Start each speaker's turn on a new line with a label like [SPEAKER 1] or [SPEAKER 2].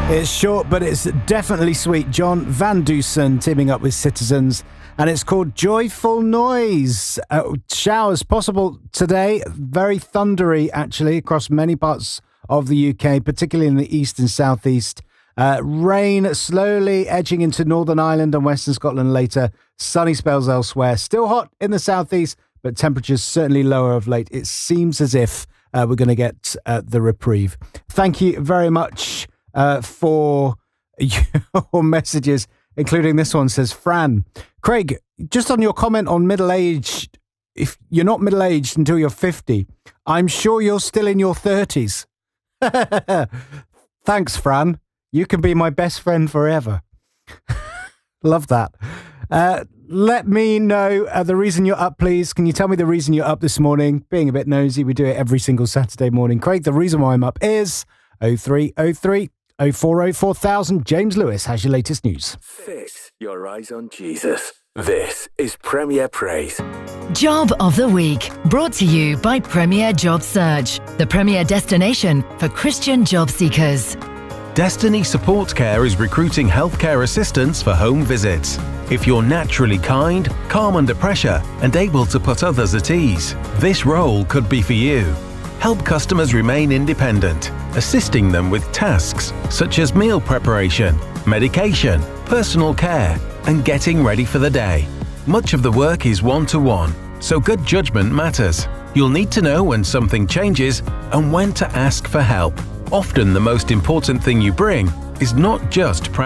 [SPEAKER 1] It's short, but it's definitely sweet. John Van Dusen teaming up with Citizens, and it's called Joyful Noise. Showers possible today, very thundery actually across many parts of the UK, particularly in the east and southeast. Rain slowly edging into Northern Ireland and Western Scotland later. Sunny spells elsewhere. Still hot in the southeast, but temperatures certainly lower of late. It seems as if we're going to get the reprieve. Thank you very much for your messages, including this one. Says Fran. Craig, just on your comment on middle-aged, if you're not middle-aged until you're 50, I'm sure you're still in your 30s. Thanks, Fran. You can be my best friend forever. Love that. Let me know the reason you're up, please. Can you tell me the reason you're up this morning? Being a bit nosy, we do it every single Saturday morning. Craig, the reason why I'm up is 0303 040 4000. James Lewis has your latest news.
[SPEAKER 2] Fix your eyes on Jesus. This is Premier Praise.
[SPEAKER 3] Job of the Week, brought to you by Premier Job Search, the premier destination for Christian job seekers.
[SPEAKER 4] Destiny Support Care is recruiting healthcare assistants for home visits. If you're naturally kind, calm under pressure, and able to put others at ease, this role could be for you. Help customers remain independent, assisting them with tasks such as meal preparation, medication, personal care, and getting ready for the day. Much of the work is one-to-one, so good judgment matters. You'll need to know when something changes and when to ask for help. Often the most important thing you bring is not just